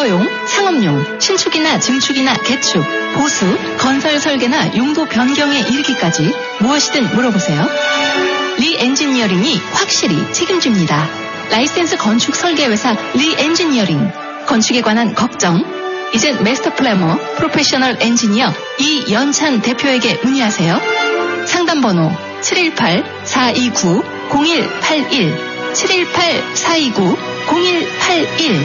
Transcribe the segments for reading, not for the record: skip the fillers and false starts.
주거용, 상업용, 신축이나 증축이나 개축, 보수, 건설 설계나 용도 변경에 이르기까지 무엇이든 물어보세요. 리 엔지니어링이 확실히 책임집니다. 라이센스 건축 설계회사 리 엔지니어링. 건축에 관한 걱정? 이젠 마스터 플래머, 프로페셔널 엔지니어 이연찬 대표에게 문의하세요. 상담번호 718-429-0181 718-429-0181.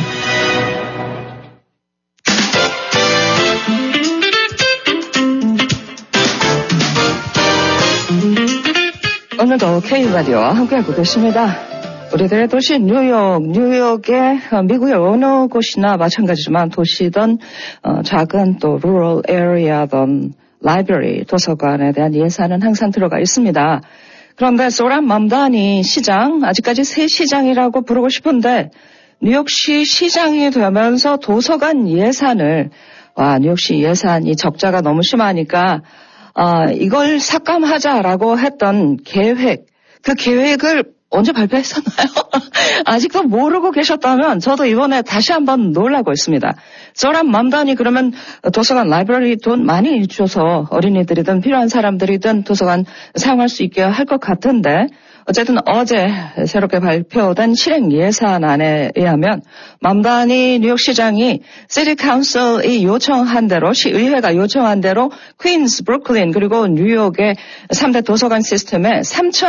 오늘도 K라디오와 함께하고 계십니다. 우리들의 도시 뉴욕의 미국의 어느 곳이나 마찬가지지만 도시든 작은 또 rural area든 라이브러리, 도서관에 대한 예산은 항상 들어가 있습니다. 그런데 소란 맘다니 시장, 아직까지 새 시장이라고 부르고 싶은데 뉴욕시 시장이 되면서 도서관 예산을, 뉴욕시 예산이 적자가 너무 심하니까 이걸 삭감하자라고 했던 계획, 그 계획을 언제 발표했었나요? 아직도 모르고 계셨다면 저도 이번에 다시 한번 놀라고 있습니다. 소란 맘다니 그러면 도서관 라이브러리 돈 많이 줘서 어린이들이든 필요한 사람들이든 도서관 사용할 수 있게 할 것 같은데 어쨌든 어제 새롭게 발표된 실행 예산안에 의하면 맘다니 뉴욕시장이 시티 카운슬이 요청한 대로 시의회가 요청한 대로 퀸스, 브루클린 그리고 뉴욕의 3대 도서관 시스템에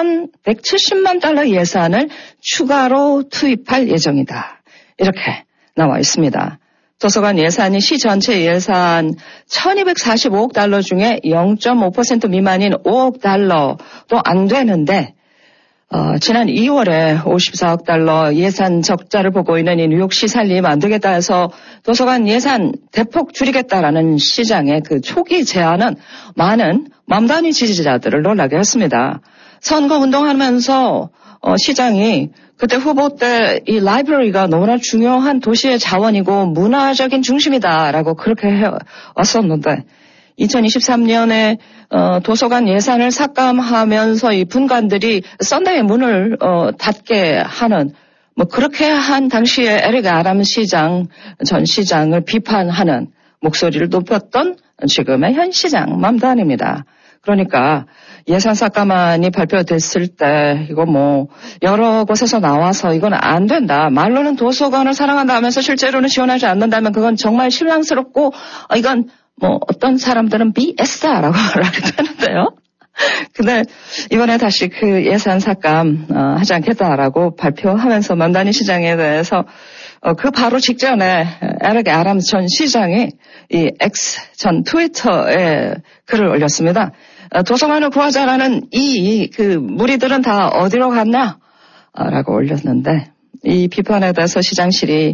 $3,170만 예산을 추가로 투입할 예정이다. 이렇게 나와 있습니다. 도서관 예산이 시 전체 예산 $1,245억 중에 0.5% 미만인 $5억 안 되는데 지난 2월에 $54억 예산 적자를 보고 있는 이 뉴욕시 살림 안 되겠다 해서 도서관 예산 대폭 줄이겠다라는 시장의 그 초기 제안은 많은 맘다니 지지자들을 놀라게 했습니다. 선거 운동하면서 시장이 그때 후보 때 이 라이브러리가 너무나 중요한 도시의 자원이고 문화적인 중심이다라고 그렇게 해왔었는데 2023년에 도서관 예산을 삭감하면서 이 분관들이 썬데이 문을 닫게 하는 그렇게 한 당시에 에릭 아담 시장 전 시장을 비판하는 목소리를 높였던 지금의 현 시장 맘다니입니다. 그러니까 예산 삭감안이 발표됐을 때 이거 여러 곳에서 나와서 이건 안 된다. 말로는 도서관을 사랑한다 하면서 실제로는 지원하지 않는다면 그건 정말 실망스럽고 이건 어떤 사람들은 BS다라고 말하기도 하는데요. 근데 이번에 다시 그 예산 삭감 하지 않겠다라고 발표하면서 맘다니 시장에 대해서 그 바로 직전에 에릭 아담 전 시장이 이 X 전 트위터에 글을 올렸습니다. 도서관을 구하자라는 그 무리들은 다 어디로 갔냐? 라고 올렸는데 이 비판에 대해서 시장실이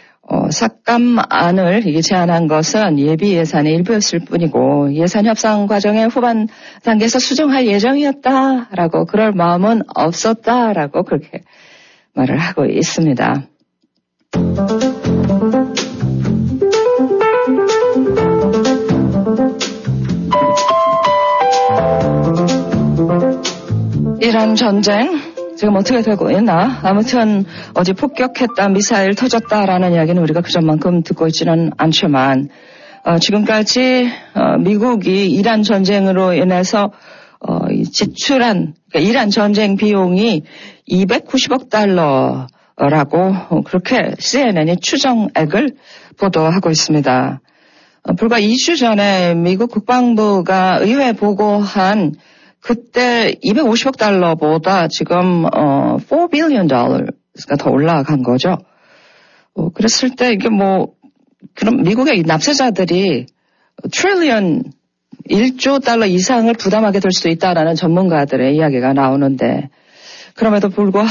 삭감안을 제안한 것은 예비 예산의 일부였을 뿐이고 예산 협상 과정의 후반 단계에서 수정할 예정이었다라고 그럴 마음은 없었다라고 그렇게 말을 하고 있습니다. 이란 전쟁 지금 어떻게 되고 있나? 아무튼 어제 폭격했다, 미사일 터졌다라는 이야기는 우리가 그전만큼 듣고 있지는 않지만 지금까지 미국이 이란 전쟁으로 인해서 지출한 그러니까 이란 전쟁 비용이 $290억 라고 그렇게 CNN이 추정액을 보도하고 있습니다. 불과 2주 전에 미국 국방부가 의회에 보고한 그때 $250억 지금 $4 billion가 더 올라간 거죠. 그랬을 때 이게 그럼 미국의 납세자들이 트릴리언 1조 달러 이상을 부담하게 될 수도 있다라는 전문가들의 이야기가 나오는데 그럼에도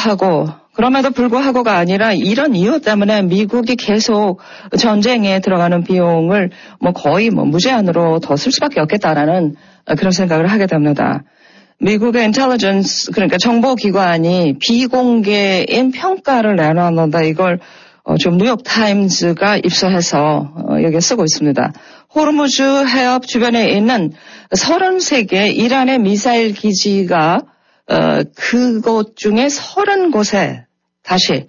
불구하고가 아니라 이런 이유 때문에 미국이 계속 전쟁에 들어가는 비용을 거의 무제한으로 더 쓸 수밖에 없겠다라는 그런 생각을 하게 됩니다. 미국의 인텔리전스 그러니까 정보기관이 비공개인 평가를 내놨는데 이걸 지금 뉴욕타임즈가 입수해서 여기에 쓰고 있습니다. 호르무즈 해협 주변에 있는 33개 이란의 미사일 기지가 그곳 중에 30곳에 다시